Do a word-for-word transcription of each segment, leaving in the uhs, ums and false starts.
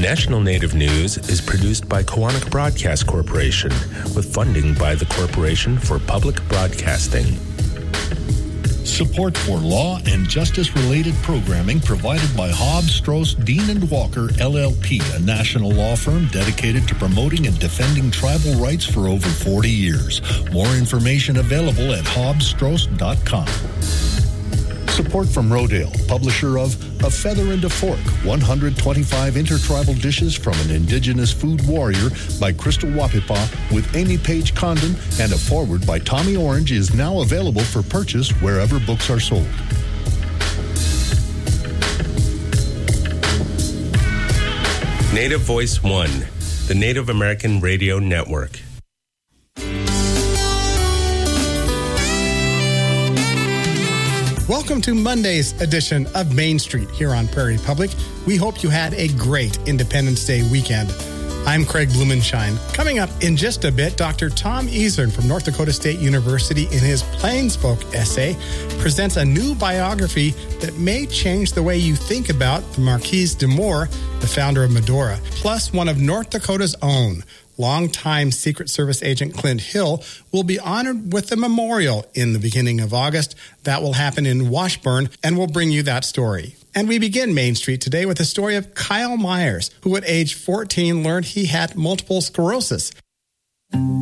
National Native News is produced by Koahnic Broadcast Corporation with funding by the Corporation for Public Broadcasting. Support for law and justice-related programming provided by Hobbs, Strauss, Dean and Walker, L L P, a national law firm dedicated to promoting and defending tribal rights for over forty years. More information available at hobbs strauss dot com. Support from Rodale, publisher of A Feather and a Fork, one hundred twenty-five intertribal dishes from an indigenous food warrior by Crystal Wapipa with Amy Page Condon, and a foreword by Tommy Orange is now available for purchase wherever books are sold. Native Voice One, the Native American Radio Network. Welcome to Monday's edition of Main Street here on Prairie Public. We hope you had a great Independence Day weekend. I'm Craig Blumenshine. Coming up in just a bit, Doctor Tom Easern from North Dakota State University in his Plainspoke essay presents a new biography that may change the way you think about the Marquise de Moore, the founder of Medora, plus one of North Dakota's own. Longtime Secret Service agent Clint Hill will be honored with a memorial in the beginning of August. That will happen in Washburn, and we'll bring you that story. And we begin Main Street today with the story of Kyle Myers, who at age fourteen learned he had multiple sclerosis. In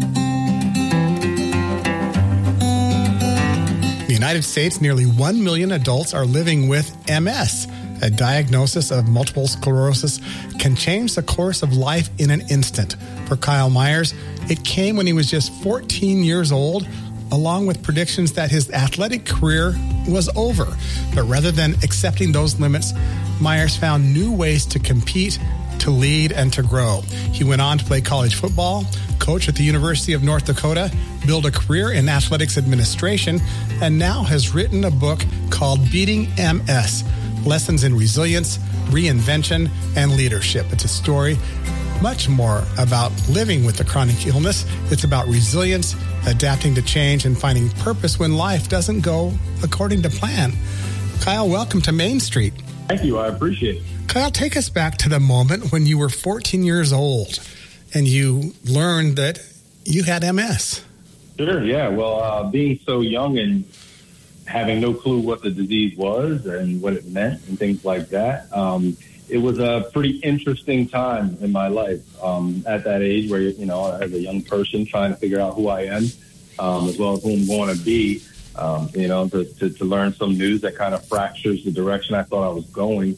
the United States, nearly one million adults are living with M S. A diagnosis of multiple sclerosis can change the course of life in an instant. For Kyle Myers, it came when he was just fourteen years old, along with predictions that his athletic career was over. But rather than accepting those limits, Myers found new ways to compete, to lead, and to grow. He went on to play college football, coach at the University of North Dakota, build a career in athletics administration, and now has written a book called Beating M S, Lessons in Resilience, Reinvention, and Leadership. It's a story much more about living with the chronic illness. It's about resilience, adapting to change, and finding purpose when life doesn't go according to plan. Kyle, welcome to Main Street. Thank you. I appreciate it. Kyle, take us back to the moment when you were fourteen years old and you learned that you had M S. Sure, yeah. Well, uh, being so young and having no clue what the disease was and what it meant and things like that, um, it was a pretty interesting time in my life um, at that age where, you know, as a young person trying to figure out who I am, um, as well as who I'm going to be, um, you know, to, to, to learn some news that kind of fractures the direction I thought I was going.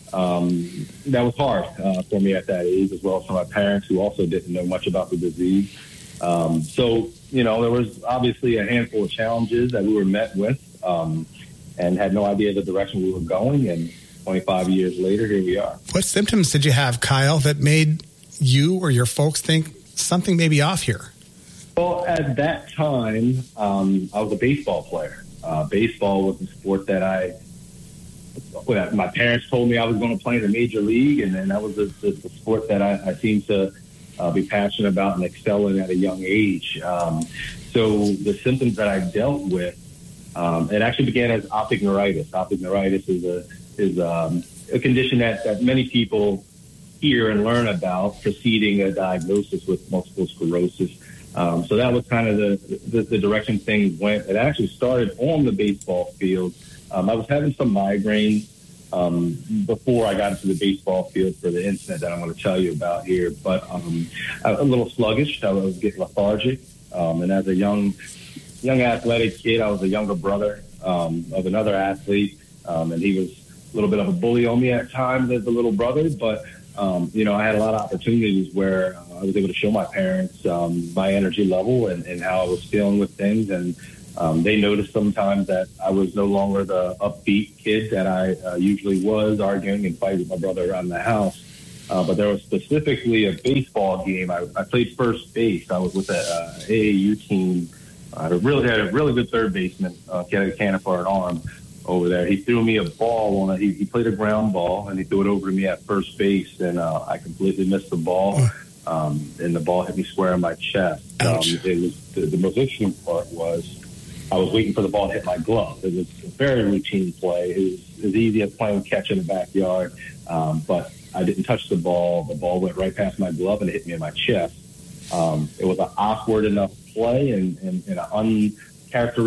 Um, that was hard uh, for me at that age, as well as for my parents who also didn't know much about the disease. Um, so, you know, there was obviously a handful of challenges that we were met with um, and had no idea the direction we were going. And twenty-five years later, here we are. What symptoms did you have, Kyle, that made you or your folks think something may be off here? Well, at that time, um, I was a baseball player. Uh, baseball was the sport that I, well, my parents told me I was going to play in the major league, and then that was the, the, the sport that I, I seemed to uh, be passionate about and excel in at a young age. Um, so the symptoms that I dealt with, um, it actually began as optic neuritis. Optic neuritis is a is um, a condition that, that many people hear and learn about preceding a diagnosis with multiple sclerosis. Um, so that was kind of the, the, the direction things went. It actually started on the baseball field. Um, I was having some migraines um, before I got into the baseball field for the incident that I'm going to tell you about here. But um, a little sluggish. I was getting lethargic. Um, and as a young, young athletic kid, I was a younger brother um, of another athlete. Um, and he was a little bit of a bully on me at times as a little brother, but, um, you know, I had a lot of opportunities where uh, I was able to show my parents um, my energy level and, and how I was feeling with things. And um, they noticed sometimes that I was no longer the upbeat kid that I uh, usually was, arguing and fighting with my brother around the house. Uh, but there was specifically a baseball game. I, I played first base. I was with a uh, A A U team. I had a really, had a really good third baseman, uh, he had a cannon for an arm over there. He threw me a ball on it. He, he played a ground ball, and he threw it over to me at first base, and uh, I completely missed the ball, um, and the ball hit me square in my chest. Um, it was the, the most interesting part was I was waiting for the ball to hit my glove. It was a very routine play. It was as easy as playing catch in the backyard, um, but I didn't touch the ball. The ball went right past my glove and it hit me in my chest. Um, it was an awkward enough play and, and, and an uncharacteristic